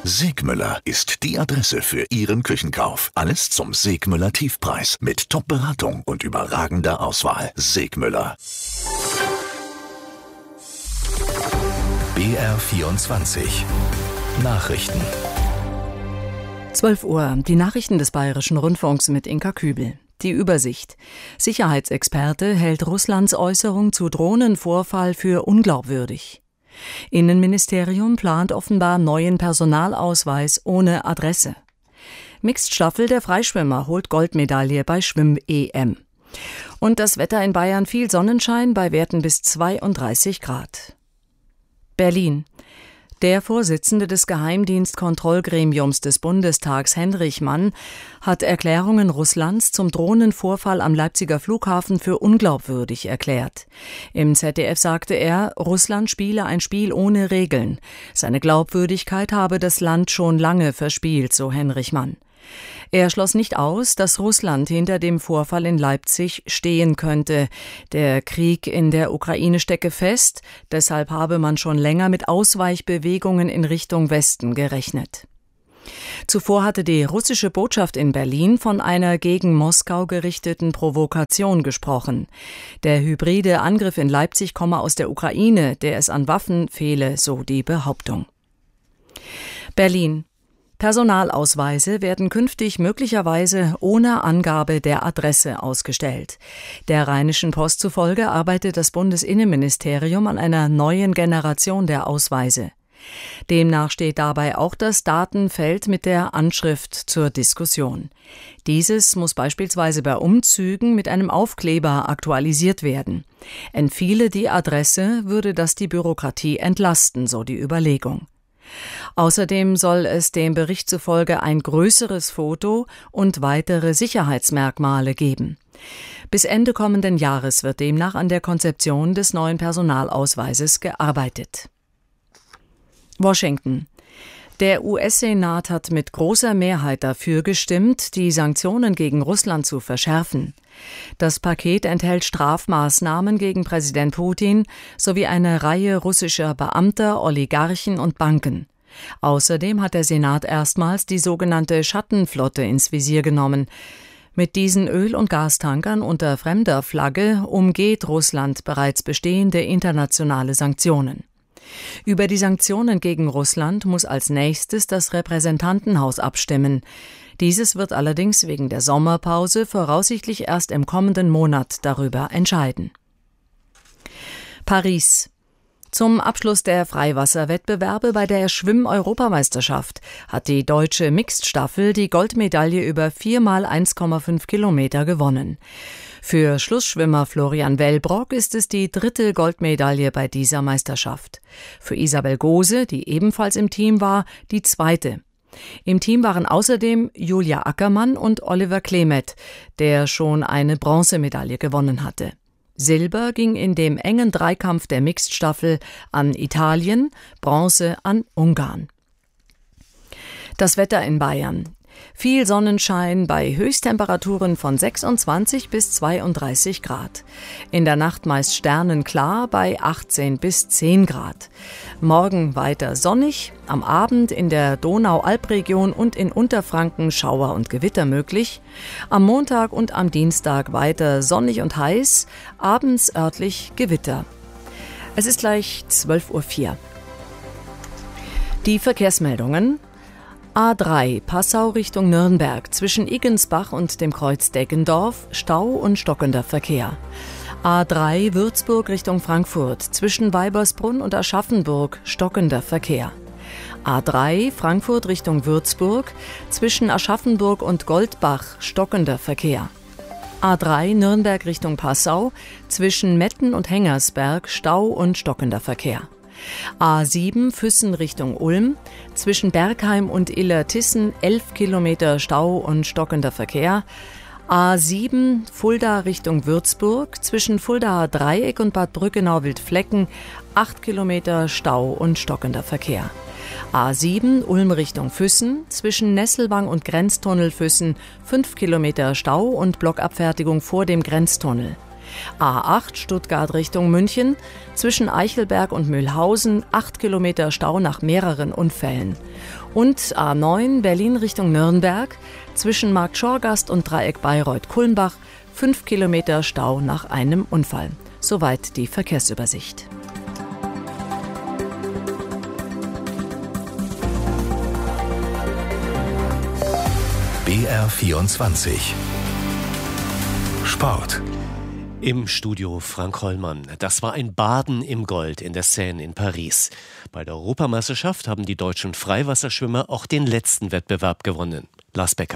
Segmüller ist die Adresse für Ihren Küchenkauf. Alles zum Segmüller Tiefpreis mit Top-Beratung und überragender Auswahl. Segmüller. BR24 Nachrichten. 12 Uhr, die Nachrichten des Bayerischen Rundfunks mit Inka Kübel. Die Übersicht. Sicherheitsexperte hält Russlands Äußerung zu Drohnenvorfall für unglaubwürdig. Innenministerium plant offenbar neuen Personalausweis ohne Adresse. Mixed-Staffel der Freischwimmer holt Goldmedaille bei Schwimm-EM. Und das Wetter in Bayern: viel Sonnenschein bei Werten bis 32 Grad. Berlin. Der Vorsitzende des Geheimdienstkontrollgremiums des Bundestags, Henrich Mann, hat Erklärungen Russlands zum Drohnenvorfall am Leipziger Flughafen für unglaubwürdig erklärt. Im ZDF sagte er, Russland spiele ein Spiel ohne Regeln. Seine Glaubwürdigkeit habe das Land schon lange verspielt, so Henrich Mann. Er schloss nicht aus, dass Russland hinter dem Vorfall in Leipzig stehen könnte. Der Krieg in der Ukraine stecke fest, deshalb habe man schon länger mit Ausweichbewegungen in Richtung Westen gerechnet. Zuvor hatte die russische Botschaft in Berlin von einer gegen Moskau gerichteten Provokation gesprochen. Der hybride Angriff in Leipzig komme aus der Ukraine, der es an Waffen fehle, so die Behauptung. Berlin. Personalausweise werden künftig möglicherweise ohne Angabe der Adresse ausgestellt. Der Rheinischen Post zufolge arbeitet das Bundesinnenministerium an einer neuen Generation der Ausweise. Demnach steht dabei auch das Datenfeld mit der Anschrift zur Diskussion. Dieses muss beispielsweise bei Umzügen mit einem Aufkleber aktualisiert werden. Entfiele die Adresse, würde das die Bürokratie entlasten, so die Überlegung. Außerdem soll es dem Bericht zufolge ein größeres Foto und weitere Sicherheitsmerkmale geben. Bis Ende kommenden Jahres wird demnach an der Konzeption des neuen Personalausweises gearbeitet. Washington. Der US-Senat hat mit großer Mehrheit dafür gestimmt, die Sanktionen gegen Russland zu verschärfen. Das Paket enthält Strafmaßnahmen gegen Präsident Putin sowie eine Reihe russischer Beamter, Oligarchen und Banken. Außerdem hat der Senat erstmals die sogenannte Schattenflotte ins Visier genommen. Mit diesen Öl- und Gastankern unter fremder Flagge umgeht Russland bereits bestehende internationale Sanktionen. Über die Sanktionen gegen Russland muss als nächstes das Repräsentantenhaus abstimmen. Dieses wird allerdings wegen der Sommerpause voraussichtlich erst im kommenden Monat darüber entscheiden. Paris. Zum Abschluss der Freiwasserwettbewerbe bei der Schwimm-Europameisterschaft hat die deutsche Mixed-Staffel die Goldmedaille über 4x1,5 Kilometer gewonnen. Für Schlussschwimmer Florian Wellbrock ist es die 3. Goldmedaille bei dieser Meisterschaft. Für Isabel Gose, die ebenfalls im Team war, die 2. Im Team waren außerdem Julia Ackermann und Oliver Klemet, der schon eine Bronzemedaille gewonnen hatte. Silber ging in dem engen Dreikampf der Mixed-Staffel an Italien, Bronze an Ungarn. Das Wetter in Bayern. Viel Sonnenschein bei Höchsttemperaturen von 26 bis 32 Grad. In der Nacht meist sternenklar bei 18 bis 10 Grad. Morgen weiter sonnig, am Abend in der Donau-Alp-Region und in Unterfranken Schauer und Gewitter möglich. Am Montag und am Dienstag weiter sonnig und heiß, abends örtlich Gewitter. Es ist gleich 12:04 Uhr. Die Verkehrsmeldungen. A3 Passau Richtung Nürnberg zwischen Iggensbach und dem Kreuz Deggendorf Stau und stockender Verkehr. A3 Würzburg Richtung Frankfurt zwischen Weibersbrunn und Aschaffenburg stockender Verkehr. A3 Frankfurt Richtung Würzburg zwischen Aschaffenburg und Goldbach stockender Verkehr. A3 Nürnberg Richtung Passau zwischen Metten und Hengersberg Stau und stockender Verkehr. A7 Füssen Richtung Ulm, zwischen Bergheim und Illertissen 11 Kilometer Stau und stockender Verkehr. A7 Fulda Richtung Würzburg, zwischen Fuldaer Dreieck und Bad Brückenau-Wildflecken 8 Kilometer Stau und stockender Verkehr. A7 Ulm Richtung Füssen, zwischen Nesselwang und Grenztunnel Füssen 5 Kilometer Stau und Blockabfertigung vor dem Grenztunnel. A8 Stuttgart Richtung München, zwischen Eichelberg und Mühlhausen 8 Kilometer Stau nach mehreren Unfällen. Und A9 Berlin Richtung Nürnberg, zwischen Markt Schorgast und Dreieck Bayreuth-Kulmbach 5 Kilometer Stau nach einem Unfall. Soweit die Verkehrsübersicht. BR24 Sport. Im Studio Frank Hollmann. Das war ein Baden im Gold in der Seine in Paris. Bei der Europameisterschaft haben die deutschen Freiwasserschwimmer auch den letzten Wettbewerb gewonnen. Lars Becker.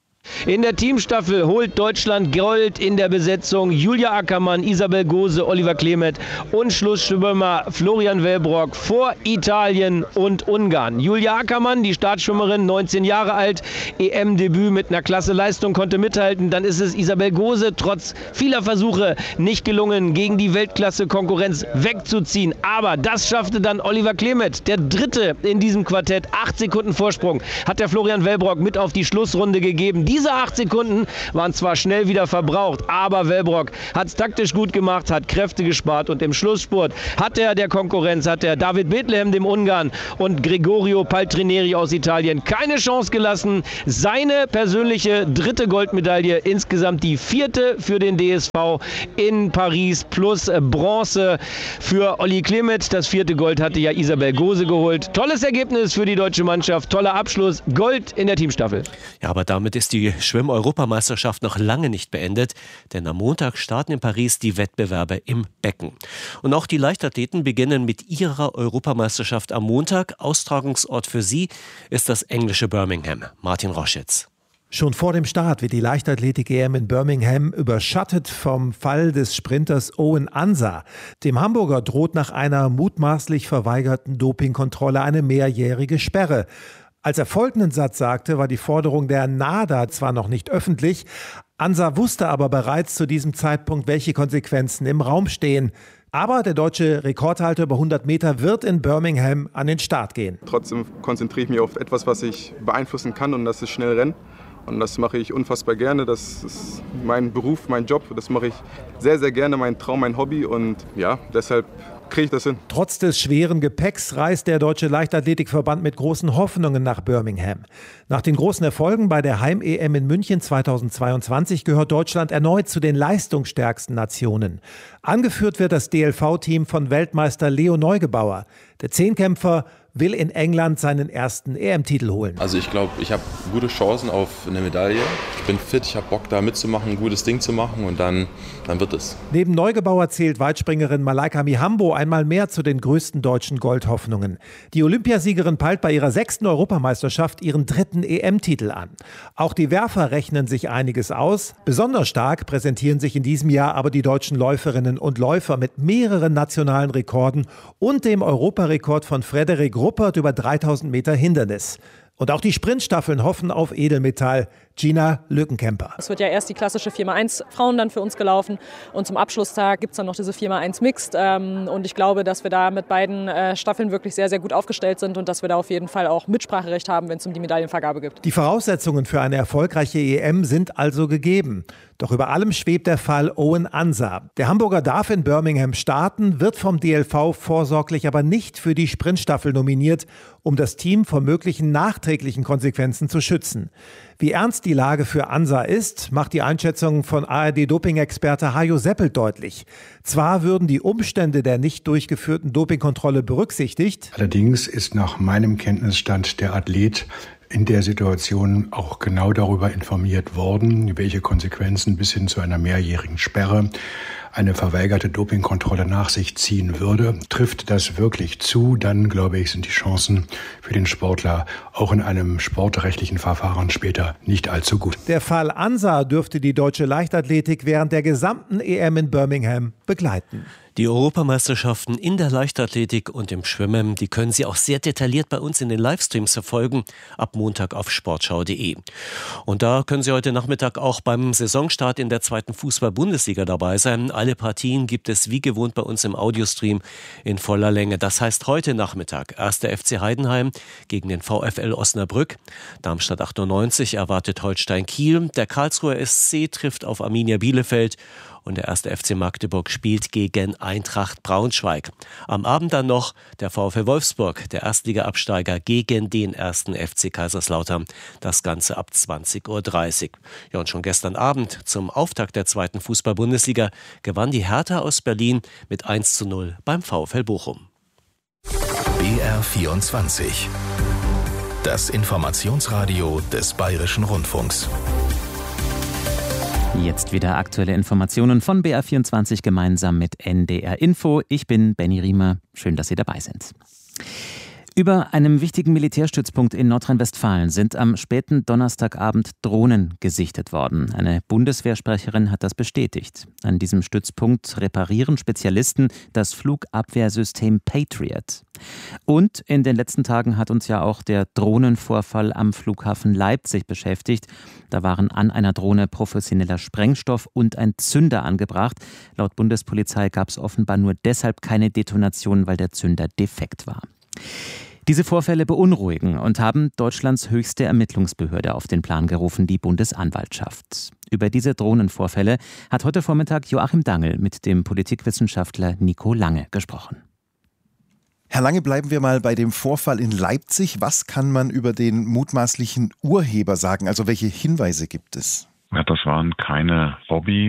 In der Teamstaffel holt Deutschland Gold in der Besetzung. Julia Ackermann, Isabel Gose, Oliver Klemet und Schlussschwimmer Florian Wellbrock vor Italien und Ungarn. Julia Ackermann, die Startschwimmerin, 19 Jahre alt, EM-Debüt mit einer klasse Leistung, konnte mithalten. Dann ist es Isabel Gose, trotz vieler Versuche nicht gelungen, gegen die Weltklasse-Konkurrenz wegzuziehen. Aber das schaffte dann Oliver Klemet, der Dritte in diesem Quartett. 8 Sekunden Vorsprung hat der Florian Wellbrock mit auf die Schlussrunde gegeben. Diese 8 Sekunden waren zwar schnell wieder verbraucht, aber Wellbrock hat es taktisch gut gemacht, hat Kräfte gespart und im Schlussspurt hat er der Konkurrenz, hat er David Bethlehem, dem Ungarn, und Gregorio Paltrineri aus Italien keine Chance gelassen. Seine persönliche 3. Goldmedaille, insgesamt die 4. für den DSV in Paris plus Bronze für Olli Klemet. Das 4. Gold hatte ja Isabel Gose geholt. Tolles Ergebnis für die deutsche Mannschaft, toller Abschluss, Gold in der Teamstaffel. Ja, aber damit ist die Schwimm-Europameisterschaft noch lange nicht beendet, denn am Montag starten in Paris die Wettbewerbe im Becken. Und auch die Leichtathleten beginnen mit ihrer Europameisterschaft am Montag. Austragungsort für sie ist das englische Birmingham. Martin Roschitz. Schon vor dem Start wird die Leichtathletik-EM in Birmingham überschattet vom Fall des Sprinters Owen Ansah. Dem Hamburger droht nach einer mutmaßlich verweigerten Dopingkontrolle eine mehrjährige Sperre. Als er folgenden Satz sagte, war die Forderung der NADA zwar noch nicht öffentlich, Ansah wusste aber bereits zu diesem Zeitpunkt, welche Konsequenzen im Raum stehen. Aber der deutsche Rekordhalter über 100 Meter wird in Birmingham an den Start gehen. Trotzdem konzentriere ich mich auf etwas, was ich beeinflussen kann, und das ist schnell Rennen. Und das mache ich unfassbar gerne. Das ist mein Beruf, mein Job. Das mache ich sehr, sehr gerne, mein Traum, mein Hobby. Und ja, deshalb kriege ich das hin. Trotz des schweren Gepäcks reist der Deutsche Leichtathletikverband mit großen Hoffnungen nach Birmingham. Nach den großen Erfolgen bei der Heim-EM in München 2022 gehört Deutschland erneut zu den leistungsstärksten Nationen. Angeführt wird das DLV-Team von Weltmeister Leo Neugebauer. Der Zehnkämpfer will in England seinen ersten EM-Titel holen. Also ich glaube, ich habe gute Chancen auf eine Medaille. Ich bin fit, ich habe Bock da mitzumachen, ein gutes Ding zu machen, und dann wird es. Neben Neugebauer zählt Weitspringerin Malaika Mihambo einmal mehr zu den größten deutschen Goldhoffnungen. Die Olympiasiegerin peilt bei ihrer 6. Europameisterschaft ihren 3. EM-Titel an. Auch die Werfer rechnen sich einiges aus. Besonders stark präsentieren sich in diesem Jahr aber die deutschen Läuferinnen und Läufer mit mehreren nationalen Rekorden und dem Europarekord von Frederik Ruppert über 3000 Meter Hindernis. Und auch die Sprintstaffeln hoffen auf Edelmetall. Gina Lückenkämper. Es wird ja erst die klassische 4x1 Frauen dann für uns gelaufen, und zum Abschlusstag gibt es dann noch diese 4x1 Mixed. Und ich glaube, dass wir da mit beiden Staffeln wirklich sehr, sehr gut aufgestellt sind und dass wir da auf jeden Fall auch Mitspracherecht haben, wenn es um die Medaillenvergabe geht. Die Voraussetzungen für eine erfolgreiche EM sind also gegeben. Doch über allem schwebt der Fall Owen Ansah. Der Hamburger darf in Birmingham starten, wird vom DLV vorsorglich aber nicht für die Sprintstaffel nominiert, um das Team vor möglichen nachträglichen Konsequenzen zu schützen. Wie ernst die Lage für Ansah ist, macht die Einschätzung von ARD-Doping-Experte Hajo Seppelt deutlich. Zwar würden die Umstände der nicht durchgeführten Dopingkontrolle berücksichtigt. Allerdings ist nach meinem Kenntnisstand der Athlet in der Situation auch genau darüber informiert worden, welche Konsequenzen bis hin zu einer mehrjährigen Sperre eine verweigerte Dopingkontrolle nach sich ziehen würde. Trifft das wirklich zu, dann glaube ich, sind die Chancen für den Sportler auch in einem sportrechtlichen Verfahren später nicht allzu gut. Der Fall Ansah dürfte die deutsche Leichtathletik während der gesamten EM in Birmingham begleiten. Die Europameisterschaften in der Leichtathletik und im Schwimmen, die können Sie auch sehr detailliert bei uns in den Livestreams verfolgen, ab Montag auf sportschau.de. Und da können Sie heute Nachmittag auch beim Saisonstart in der 2. Fußball-Bundesliga dabei sein. Alle Partien gibt es wie gewohnt bei uns im Audiostream in voller Länge. Das heißt heute Nachmittag 1. FC Heidenheim gegen den VfL Osnabrück. Darmstadt 98 erwartet Holstein Kiel. Der Karlsruher SC trifft auf Arminia Bielefeld. und der 1. FC Magdeburg spielt gegen Eintracht Braunschweig. Am Abend dann noch der VfL Wolfsburg, der Erstliga-Absteiger, gegen den 1. FC Kaiserslautern. Das Ganze ab 20:30 Uhr. Ja, und schon gestern Abend zum Auftakt der 2. Fußball-Bundesliga gewann die Hertha aus Berlin mit 1:0 beim VfL Bochum. BR24. Das Informationsradio des Bayerischen Rundfunks. Jetzt wieder aktuelle Informationen von BR24 gemeinsam mit NDR Info. Ich bin Benny Riemer. Schön, dass Sie dabei sind. Über einem wichtigen Militärstützpunkt in Nordrhein-Westfalen sind am späten Donnerstagabend Drohnen gesichtet worden. Eine Bundeswehrsprecherin hat das bestätigt. An diesem Stützpunkt reparieren Spezialisten das Flugabwehrsystem Patriot. Und in den letzten Tagen hat uns ja auch der Drohnenvorfall am Flughafen Leipzig beschäftigt. Da waren an einer Drohne professioneller Sprengstoff und ein Zünder angebracht. Laut Bundespolizei gab es offenbar nur deshalb keine Detonation, weil der Zünder defekt war. Diese Vorfälle beunruhigen und haben Deutschlands höchste Ermittlungsbehörde auf den Plan gerufen, die Bundesanwaltschaft. Über diese Drohnenvorfälle hat heute Vormittag Joachim Dangl mit dem Politikwissenschaftler Nico Lange gesprochen. Herr Lange, bleiben wir mal bei dem Vorfall in Leipzig. Was kann man über den mutmaßlichen Urheber sagen? Also welche Hinweise gibt es? Ja, das waren keine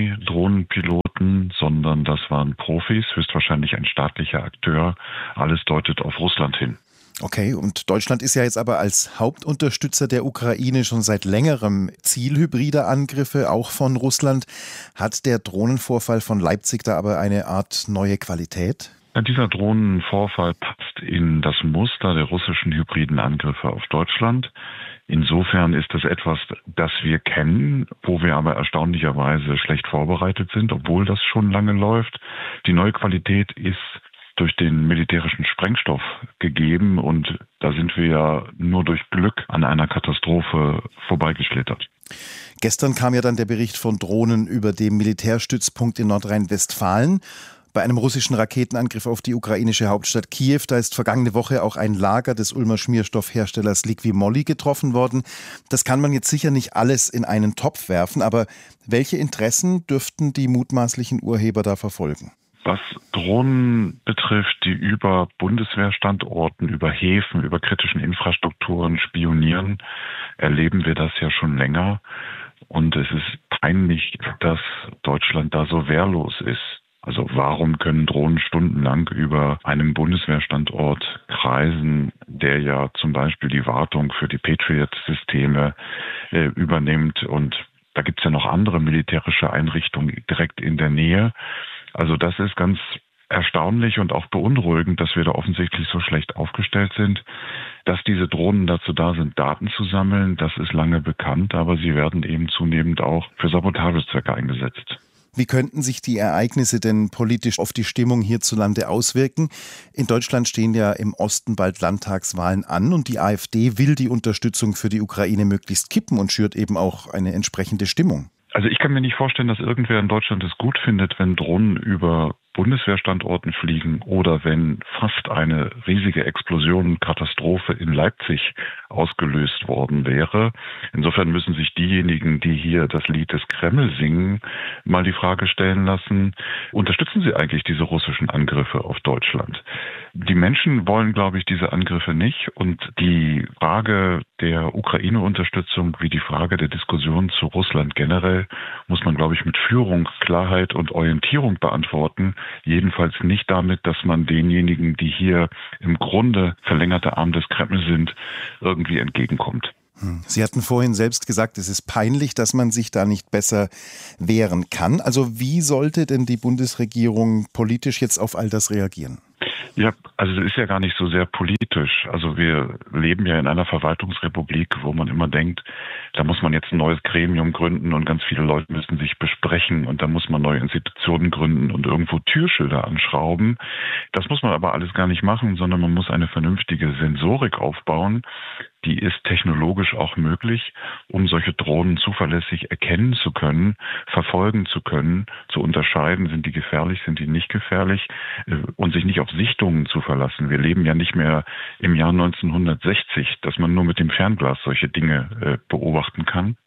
Hobby-Drohnenpiloten, sondern das waren Profis, höchstwahrscheinlich ein staatlicher Akteur. Alles deutet auf Russland hin. Okay, und Deutschland ist ja jetzt aber als Hauptunterstützer der Ukraine schon seit längerem Ziel hybrider Angriffe, auch von Russland. Hat der Drohnenvorfall von Leipzig da aber eine Art neue Qualität? Ja, dieser Drohnenvorfall passt in das Muster der russischen hybriden Angriffe auf Deutschland. Insofern ist es etwas, das wir kennen, wo wir aber erstaunlicherweise schlecht vorbereitet sind, obwohl das schon lange läuft. Die neue Qualität ist durch den militärischen Sprengstoff gegeben und da sind wir ja nur durch Glück an einer Katastrophe vorbeigeschlittert. Gestern kam ja dann der Bericht von Drohnen über dem Militärstützpunkt in Nordrhein-Westfalen. Bei einem russischen Raketenangriff auf die ukrainische Hauptstadt Kiew, da ist vergangene Woche auch ein Lager des Ulmer Schmierstoffherstellers Liqui-Moly getroffen worden. Das kann man jetzt sicher nicht alles in einen Topf werfen, aber welche Interessen dürften die mutmaßlichen Urheber da verfolgen? Was Drohnen betrifft, die über Bundeswehrstandorten, über Häfen, über kritischen Infrastrukturen spionieren, erleben wir das ja schon länger. Und es ist peinlich, dass Deutschland da so wehrlos ist. Also warum können Drohnen stundenlang über einem Bundeswehrstandort kreisen, der ja zum Beispiel die Wartung für die Patriot-Systeme übernimmt? Und da gibt es ja noch andere militärische Einrichtungen direkt in der Nähe. Also das ist ganz erstaunlich und auch beunruhigend, dass wir da offensichtlich so schlecht aufgestellt sind. Dass diese Drohnen dazu da sind, Daten zu sammeln, das ist lange bekannt, aber sie werden eben zunehmend auch für Sabotagezwecke eingesetzt. Wie könnten sich die Ereignisse denn politisch auf die Stimmung hierzulande auswirken? In Deutschland stehen ja im Osten bald Landtagswahlen an und die AfD will die Unterstützung für die Ukraine möglichst kippen und schürt eben auch eine entsprechende Stimmung. Also ich kann mir nicht vorstellen, dass irgendwer in Deutschland es gut findet, wenn Drohnen über Bundeswehrstandorten fliegen oder wenn fast eine riesige Explosion, Katastrophe in Leipzig ausgelöst worden wäre. Insofern müssen sich diejenigen, die hier das Lied des Kreml singen, mal die Frage stellen lassen, unterstützen sie eigentlich diese russischen Angriffe auf Deutschland? Die Menschen wollen, glaube ich, diese Angriffe nicht und die Frage der Ukraine-Unterstützung wie die Frage der Diskussion zu Russland generell muss man, glaube ich, mit Führung, Klarheit und Orientierung beantworten. Jedenfalls nicht damit, dass man denjenigen, die hier im Grunde verlängerte Arm des Kreml sind, irgendwie entgegenkommt. Sie hatten vorhin selbst gesagt, es ist peinlich, dass man sich da nicht besser wehren kann. Also wie sollte denn die Bundesregierung politisch jetzt auf all das reagieren? Ja, also es ist ja gar nicht so sehr politisch. Also wir leben ja in einer Verwaltungsrepublik, wo man immer denkt, da muss man jetzt ein neues Gremium gründen und ganz viele Leute müssen sich besprechen und da muss man neue Institutionen gründen und irgendwo Türschilder anschrauben. Das muss man aber alles gar nicht machen, sondern man muss eine vernünftige Sensorik aufbauen. Die ist technologisch auch möglich, um solche Drohnen zuverlässig erkennen zu können, verfolgen zu können, zu unterscheiden, sind die gefährlich, sind die nicht gefährlich und sich nicht auf Sichtungen zu verlassen. Wir leben ja nicht mehr im Jahr 1960, dass man nur mit dem Fernglas solche Dinge beobachten kann.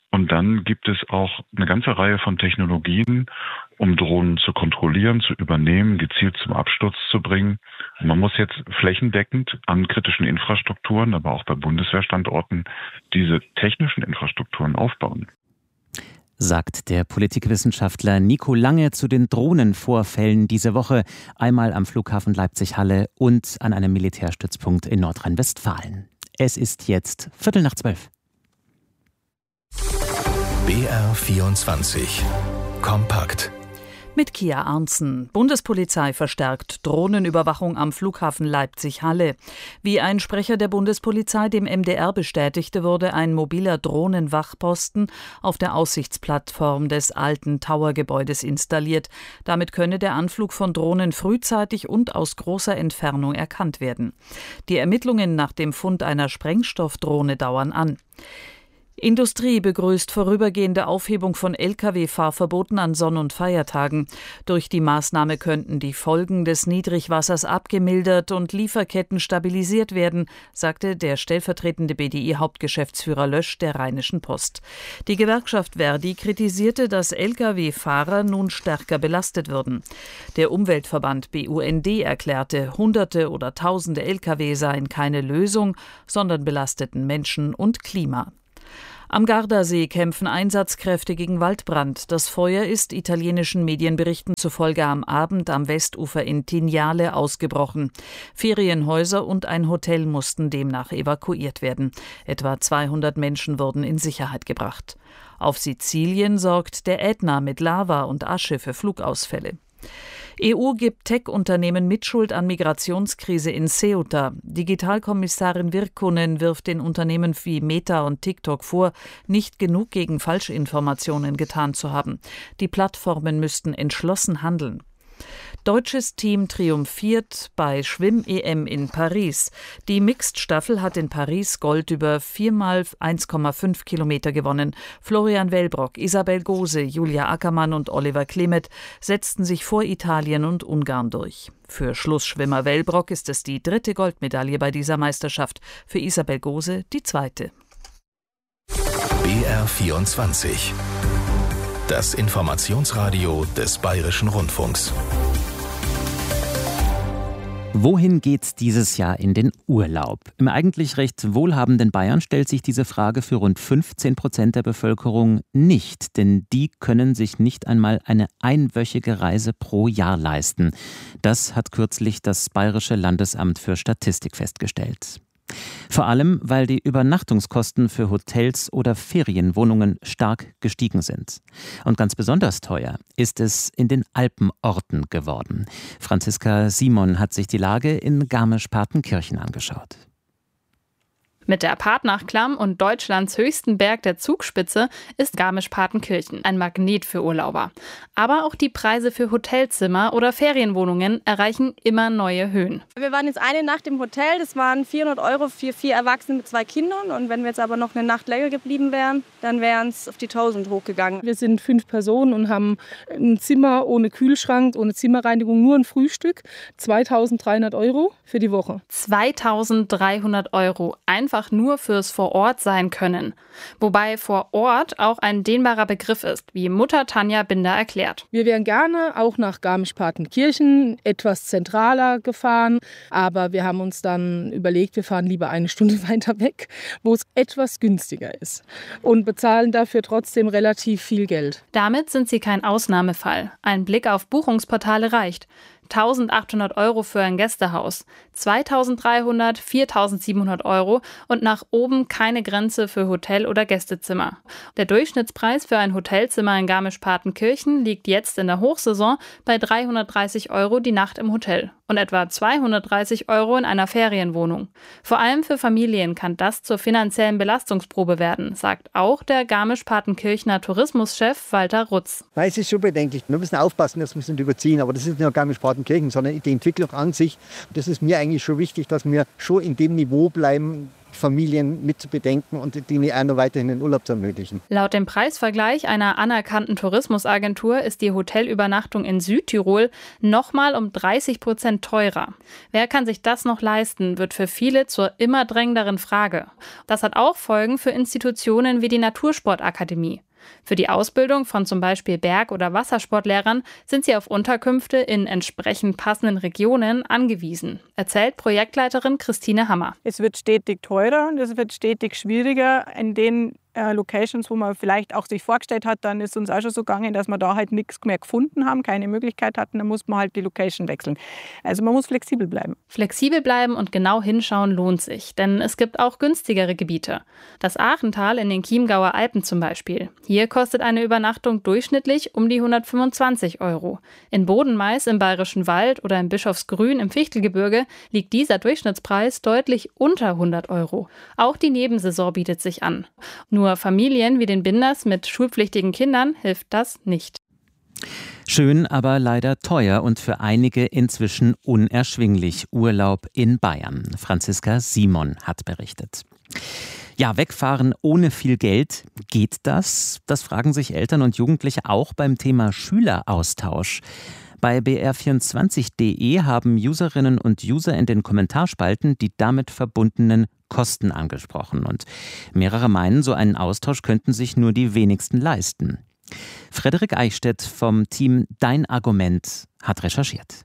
Und dann gibt es auch eine ganze Reihe von Technologien, um Drohnen zu kontrollieren, zu übernehmen, gezielt zum Absturz zu bringen. Und man muss jetzt flächendeckend an kritischen Infrastrukturen, aber auch bei Bundeswehrstandorten diese technischen Infrastrukturen aufbauen. Sagt der Politikwissenschaftler Nico Lange zu den Drohnenvorfällen diese Woche, einmal am Flughafen Leipzig-Halle und an einem Militärstützpunkt in Nordrhein-Westfalen. Es ist jetzt 11:45. BR24 kompakt. Mit Kia Arntzen. Bundespolizei verstärkt Drohnenüberwachung am Flughafen Leipzig-Halle. Wie ein Sprecher der Bundespolizei dem MDR bestätigte, wurde ein mobiler Drohnenwachposten auf der Aussichtsplattform des alten Towergebäudes installiert. Damit könne der Anflug von Drohnen frühzeitig und aus großer Entfernung erkannt werden. Die Ermittlungen nach dem Fund einer Sprengstoffdrohne dauern an. Industrie begrüßt vorübergehende Aufhebung von Lkw-Fahrverboten an Sonn- und Feiertagen. Durch die Maßnahme könnten die Folgen des Niedrigwassers abgemildert und Lieferketten stabilisiert werden, sagte der stellvertretende BDI-Hauptgeschäftsführer Lösch der Rheinischen Post. Die Gewerkschaft Verdi kritisierte, dass Lkw-Fahrer nun stärker belastet würden. Der Umweltverband BUND erklärte, Hunderte oder Tausende Lkw seien keine Lösung, sondern belasteten Menschen und Klima. Am Gardasee kämpfen Einsatzkräfte gegen Waldbrand. Das Feuer ist italienischen Medienberichten zufolge am Abend am Westufer in Tignale ausgebrochen. Ferienhäuser und ein Hotel mussten demnach evakuiert werden. Etwa 200 Menschen wurden in Sicherheit gebracht. Auf Sizilien sorgt der Ätna mit Lava und Asche für Flugausfälle. EU gibt Tech-Unternehmen Mitschuld an Migrationskrise in Ceuta. Digitalkommissarin Virkkunen wirft den Unternehmen wie Meta und TikTok vor, nicht genug gegen Falschinformationen getan zu haben. Die Plattformen müssten entschlossen handeln. Deutsches Team triumphiert bei Schwimm-EM in Paris. Die Mixed-Staffel hat in Paris Gold über 4x1,5 Kilometer gewonnen. Florian Wellbrock, Isabel Gose, Julia Ackermann und Oliver Klemet setzten sich vor Italien und Ungarn durch. Für Schlussschwimmer Wellbrock ist es die 3. Goldmedaille bei dieser Meisterschaft, für Isabel Gose die 2. BR24. Das Informationsradio des Bayerischen Rundfunks. Wohin geht's dieses Jahr in den Urlaub? Im eigentlich recht wohlhabenden Bayern stellt sich diese Frage für rund 15% der Bevölkerung nicht, denn die können sich nicht einmal eine einwöchige Reise pro Jahr leisten. Das hat kürzlich das Bayerische Landesamt für Statistik festgestellt. Vor allem, weil die Übernachtungskosten für Hotels oder Ferienwohnungen stark gestiegen sind. Und ganz besonders teuer ist es in den Alpenorten geworden. Franziska Simon hat sich die Lage in Garmisch-Partenkirchen angeschaut. Mit der Partnachklamm und Deutschlands höchsten Berg der Zugspitze ist Garmisch-Partenkirchen ein Magnet für Urlauber. Aber auch die Preise für Hotelzimmer oder Ferienwohnungen erreichen immer neue Höhen. Wir waren jetzt eine Nacht im Hotel, das waren 400 € für 4 Erwachsene mit 2 Kindern. Und wenn wir jetzt aber noch eine Nacht länger geblieben wären, dann wären es auf die 1000 hochgegangen. Wir sind 5 Personen und haben ein Zimmer ohne Kühlschrank, ohne Zimmerreinigung, nur ein Frühstück. 2.300 € für die Woche. 2.300 €, einfach nur fürs Vor-Ort-Sein können. Wobei vor Ort auch ein dehnbarer Begriff ist, wie Mutter Tanja Binder erklärt. Wir wären gerne auch nach Garmisch-Partenkirchen etwas zentraler gefahren, aber wir haben uns dann überlegt, wir fahren lieber eine Stunde weiter weg, wo es etwas günstiger ist und bezahlen dafür trotzdem relativ viel Geld. Damit sind sie kein Ausnahmefall. Ein Blick auf Buchungsportale reicht. 1.800 € für ein Gästehaus, 2.300, 4.700 € und nach oben keine Grenze für Hotel- oder Gästezimmer. Der Durchschnittspreis für ein Hotelzimmer in Garmisch-Partenkirchen liegt jetzt in der Hochsaison bei 330 € die Nacht im Hotel und etwa 230 € in einer Ferienwohnung. Vor allem für Familien kann das zur finanziellen Belastungsprobe werden, sagt auch der Garmisch-Partenkirchener Tourismuschef Walter Rutz. Es ist schon bedenklich. Wir müssen aufpassen, dass wir es nicht überziehen, aber das ist nicht nur Garmisch-Partenkirchen, sondern die Entwicklung an sich. Das ist mir eigentlich schon wichtig, dass wir schon in dem Niveau bleiben, Familien mit zu bedenken und die auch noch weiterhin den Urlaub zu ermöglichen. Laut dem Preisvergleich einer anerkannten Tourismusagentur ist die Hotelübernachtung in Südtirol nochmal um 30% teurer. Wer kann sich das noch leisten, wird für viele zur immer drängenderen Frage. Das hat auch Folgen für Institutionen wie die Natursportakademie. Für die Ausbildung von zum Beispiel Berg- oder Wassersportlehrern sind sie auf Unterkünfte in entsprechend passenden Regionen angewiesen, erzählt Projektleiterin Christine Hammer. Es wird stetig teurer und es wird stetig schwieriger. In den Locations, wo man vielleicht auch sich vorgestellt hat, dann ist uns auch schon so gegangen, dass wir da halt nichts mehr gefunden haben, keine Möglichkeit hatten, dann muss man halt die Location wechseln. Also man muss flexibel bleiben. Flexibel bleiben und genau hinschauen lohnt sich, denn es gibt auch günstigere Gebiete. Das Aachental in den Chiemgauer Alpen zum Beispiel. Hier kostet eine Übernachtung durchschnittlich um die 125 €. In Bodenmais im Bayerischen Wald oder in Bischofsgrün im Fichtelgebirge liegt dieser Durchschnittspreis deutlich unter 100 €. Auch die Nebensaison bietet sich an. Nur Familien wie den Binders mit schulpflichtigen Kindern hilft das nicht. Schön, aber leider teuer und für einige inzwischen unerschwinglich. Urlaub in Bayern. Franziska Simon hat berichtet. Ja, wegfahren ohne viel Geld, geht das? Das fragen sich Eltern und Jugendliche auch beim Thema Schüleraustausch. Bei br24.de haben Userinnen und User in den Kommentarspalten die damit verbundenen Kosten angesprochen. Und mehrere meinen, so einen Austausch könnten sich nur die wenigsten leisten. Frederik Eichstädt vom Team Dein Argument hat recherchiert.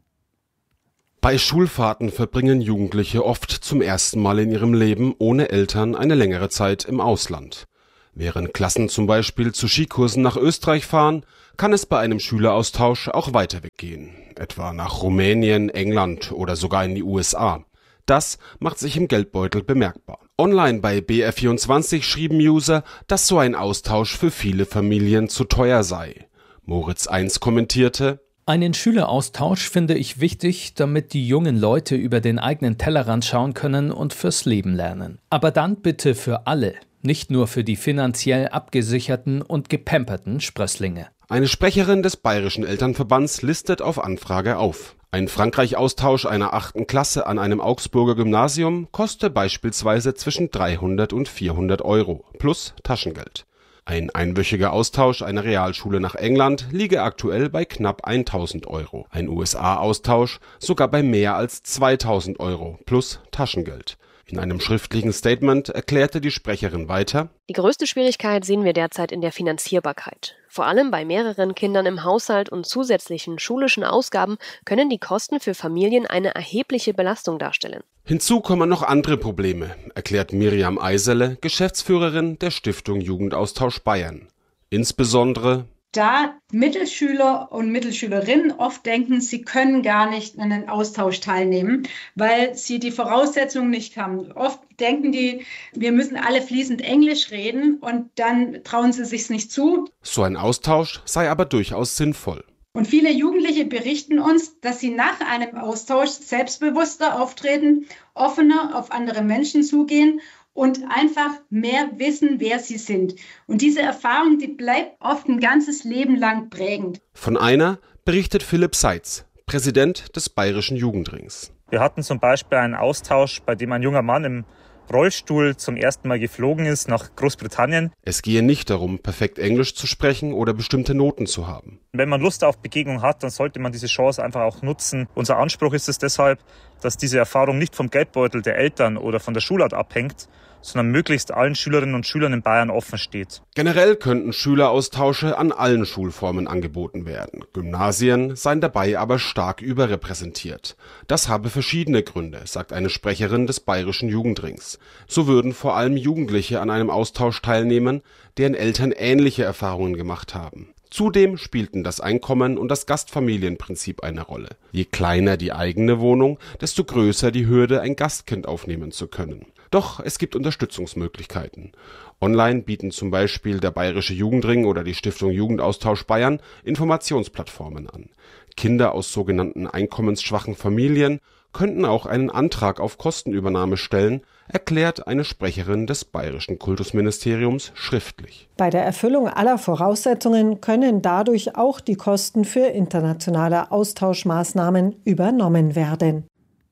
Bei Schulfahrten verbringen Jugendliche oft zum ersten Mal in ihrem Leben ohne Eltern eine längere Zeit im Ausland. Während Klassen zum Beispiel zu Skikursen nach Österreich fahren, kann es bei einem Schüleraustausch auch weiter weggehen, etwa nach Rumänien, England oder sogar in die USA. Das macht sich im Geldbeutel bemerkbar. Online bei BR24 schrieben User, dass so ein Austausch für viele Familien zu teuer sei. Moritz 1 kommentierte: Einen Schüleraustausch finde ich wichtig, damit die jungen Leute über den eigenen Tellerrand schauen können und fürs Leben lernen. Aber dann bitte für alle, nicht nur für die finanziell abgesicherten und gepamperten Sprösslinge. Eine Sprecherin des Bayerischen Elternverbands listet auf Anfrage auf. Ein Frankreich-Austausch einer 8. Klasse an einem Augsburger Gymnasium koste beispielsweise zwischen 300 und 400 € plus Taschengeld. Ein einwöchiger Austausch einer Realschule nach England liege aktuell bei knapp 1.000 €. Ein USA-Austausch sogar bei mehr als 2.000 € plus Taschengeld. In einem schriftlichen Statement erklärte die Sprecherin weiter: Die größte Schwierigkeit sehen wir derzeit in der Finanzierbarkeit. Vor allem bei mehreren Kindern im Haushalt und zusätzlichen schulischen Ausgaben können die Kosten für Familien eine erhebliche Belastung darstellen. Hinzu kommen noch andere Probleme, erklärt Miriam Eisele, Geschäftsführerin der Stiftung Jugendaustausch Bayern. Insbesondere da Mittelschüler und Mittelschülerinnen oft denken, sie können gar nicht an einem Austausch teilnehmen, weil sie die Voraussetzungen nicht haben. Oft denken die, wir müssen alle fließend Englisch reden und dann trauen sie sich nicht zu. So ein Austausch sei aber durchaus sinnvoll. Und viele Jugendliche berichten uns, dass sie nach einem Austausch selbstbewusster auftreten, offener auf andere Menschen zugehen und einfach mehr wissen, wer sie sind. Und diese Erfahrung, die bleibt oft ein ganzes Leben lang prägend. Von einer berichtet Philipp Seitz, Präsident des Bayerischen Jugendrings. Wir hatten zum Beispiel einen Austausch, bei dem ein junger Mann im Rollstuhl zum ersten Mal geflogen ist nach Großbritannien. Es gehe nicht darum, perfekt Englisch zu sprechen oder bestimmte Noten zu haben. Wenn man Lust auf Begegnung hat, dann sollte man diese Chance einfach auch nutzen. Unser Anspruch ist es deshalb, dass diese Erfahrung nicht vom Geldbeutel der Eltern oder von der Schulart abhängt, sondern möglichst allen Schülerinnen und Schülern in Bayern offen steht. Generell könnten Schüleraustausche an allen Schulformen angeboten werden. Gymnasien seien dabei aber stark überrepräsentiert. Das habe verschiedene Gründe, sagt eine Sprecherin des Bayerischen Jugendrings. So würden vor allem Jugendliche an einem Austausch teilnehmen, deren Eltern ähnliche Erfahrungen gemacht haben. Zudem spielten das Einkommen und das Gastfamilienprinzip eine Rolle. Je kleiner die eigene Wohnung, desto größer die Hürde, ein Gastkind aufnehmen zu können. Doch es gibt Unterstützungsmöglichkeiten. Online bieten zum Beispiel der Bayerische Jugendring oder die Stiftung Jugendaustausch Bayern Informationsplattformen an. Kinder aus sogenannten einkommensschwachen Familien könnten auch einen Antrag auf Kostenübernahme stellen, erklärt eine Sprecherin des Bayerischen Kultusministeriums schriftlich. Bei der Erfüllung aller Voraussetzungen können dadurch auch die Kosten für internationale Austauschmaßnahmen übernommen werden.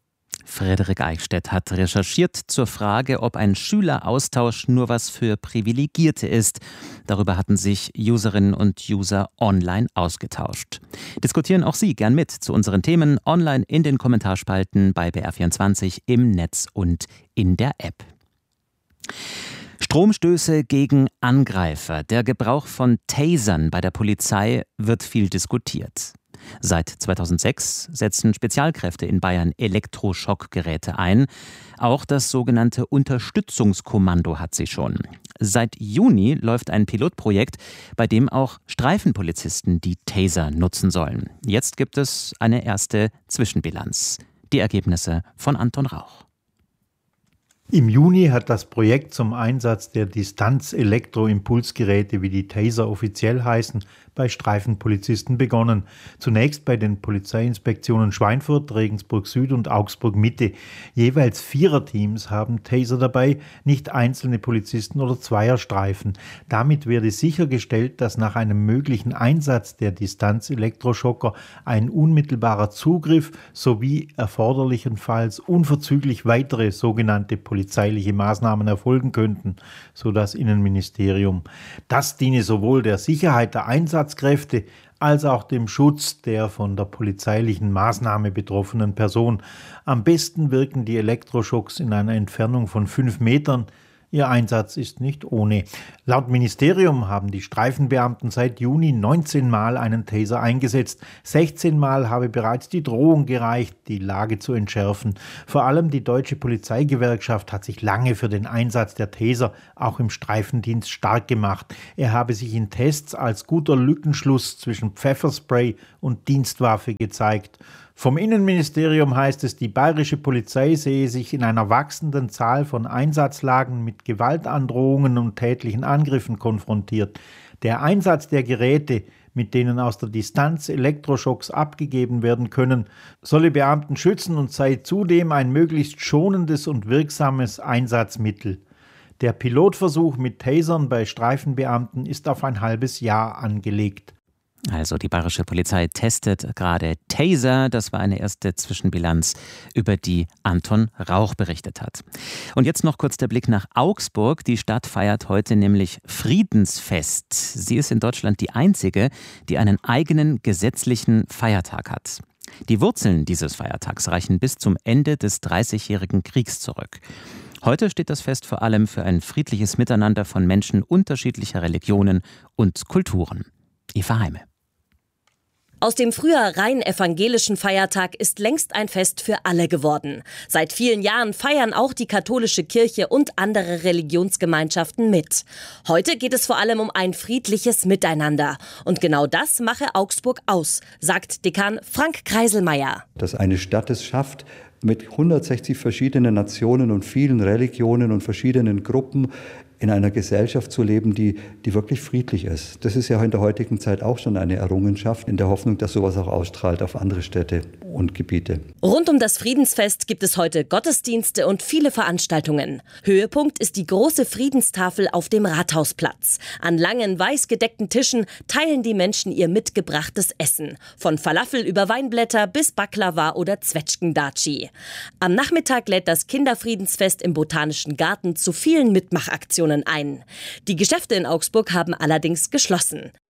Frederik Eichstädt hat recherchiert zur Frage, ob ein Schüleraustausch nur was für Privilegierte ist. Darüber hatten sich Userinnen und User online ausgetauscht. Diskutieren auch Sie gern mit zu unseren Themen online in den Kommentarspalten bei BR24 im Netz und in der App. Stromstöße gegen Angreifer. Der Gebrauch von Tasern bei der Polizei wird viel diskutiert. Seit 2006 setzen Spezialkräfte in Bayern Elektroschockgeräte ein. Auch das sogenannte Unterstützungskommando hat sie schon. Seit Juni läuft ein Pilotprojekt, bei dem auch Streifenpolizisten die Taser nutzen sollen. Jetzt gibt es eine erste Zwischenbilanz. Die Ergebnisse von Anton Rauch. Im Juni hat das Projekt zum Einsatz der Distanz-Elektroimpulsgeräte, wie die Taser offiziell heißen, bei Streifenpolizisten begonnen. Zunächst bei den Polizeiinspektionen Schweinfurt, Regensburg Süd und Augsburg Mitte. Jeweils 4er-Teams haben Taser dabei, nicht einzelne Polizisten oder Zweierstreifen. Damit werde sichergestellt, dass nach einem möglichen Einsatz der Distanz-Elektroschocker ein unmittelbarer Zugriff sowie erforderlichenfalls unverzüglich weitere sogenannte polizeiliche Maßnahmen erfolgen könnten, so das Innenministerium. Das diene sowohl der Sicherheit der Einsatzkräfte als auch dem Schutz der von der polizeilichen Maßnahme betroffenen Person. Am besten wirken die Elektroschocks in einer Entfernung von 5 Metern. Ihr Einsatz ist nicht ohne. Laut Ministerium haben die Streifenbeamten seit Juni 19 Mal einen Taser eingesetzt. 16 Mal habe bereits die Drohung gereicht, die Lage zu entschärfen. Vor allem die Deutsche Polizeigewerkschaft hat sich lange für den Einsatz der Taser auch im Streifendienst stark gemacht. Er habe sich in Tests als guter Lückenschluss zwischen Pfefferspray und Dienstwaffe gezeigt. Vom Innenministerium heißt es, die bayerische Polizei sehe sich in einer wachsenden Zahl von Einsatzlagen mit Gewaltandrohungen und tätlichen Angriffen konfrontiert. Der Einsatz der Geräte, mit denen aus der Distanz Elektroschocks abgegeben werden können, solle Beamten schützen und sei zudem ein möglichst schonendes und wirksames Einsatzmittel. Der Pilotversuch mit Tasern bei Streifenbeamten ist auf ein halbes Jahr angelegt. Also die bayerische Polizei testet gerade Taser. Das war eine erste Zwischenbilanz, über die Anton Rauch berichtet hat. Und jetzt noch kurz der Blick nach Augsburg. Die Stadt feiert heute nämlich Friedensfest. Sie ist in Deutschland die einzige, die einen eigenen gesetzlichen Feiertag hat. Die Wurzeln dieses Feiertags reichen bis zum Ende des 30-jährigen Kriegs zurück. Heute steht das Fest vor allem für ein friedliches Miteinander von Menschen unterschiedlicher Religionen und Kulturen. Eva Heime. Aus dem früher rein evangelischen Feiertag ist längst ein Fest für alle geworden. Seit vielen Jahren feiern auch die katholische Kirche und andere Religionsgemeinschaften mit. Heute geht es vor allem um ein friedliches Miteinander. Und genau das mache Augsburg aus, sagt Dekan Frank Kreiselmeier. Dass eine Stadt es schafft, mit 160 verschiedenen Nationen und vielen Religionen und verschiedenen Gruppen in einer Gesellschaft zu leben, die wirklich friedlich ist. Das ist ja in der heutigen Zeit auch schon eine Errungenschaft, in der Hoffnung, dass sowas auch ausstrahlt auf andere Städte und Gebiete. Rund um das Friedensfest gibt es heute Gottesdienste und viele Veranstaltungen. Höhepunkt ist die große Friedenstafel auf dem Rathausplatz. An langen, weiß gedeckten Tischen teilen die Menschen ihr mitgebrachtes Essen. Von Falafel über Weinblätter bis Baklava oder Zwetschgendatschi. Am Nachmittag lädt das Kinderfriedensfest im Botanischen Garten zu vielen Mitmachaktionen ein. Die Geschäfte in Augsburg haben allerdings geschlossen.